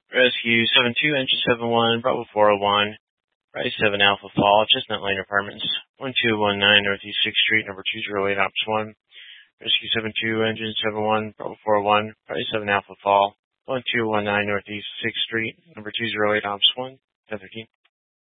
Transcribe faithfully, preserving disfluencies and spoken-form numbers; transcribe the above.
Rescue seven two, engine seven one, Bravo four oh one, Rise seven Alpha Fall, Chestnut Lane Apartments, one two one nine Northeast sixth Street, number two zero eight, Ops one. Rescue seven two, engine seven one, Bravo four oh one, Rise seven Alpha Fall, one two one nine Northeast sixth Street, number two zero eight, Ops one, ten thirteen.